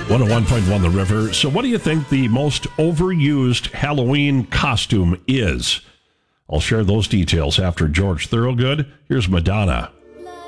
101.1 The River. So what do you think the most overused Halloween costume is? I'll share those details after George Thorogood. Here's Madonna.